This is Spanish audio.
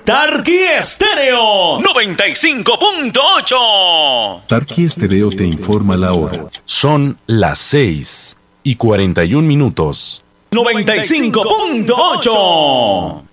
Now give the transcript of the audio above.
Tarqui Estéreo 95.8. Tarqui Estéreo te informa la hora. Son las 6:41. 95.8.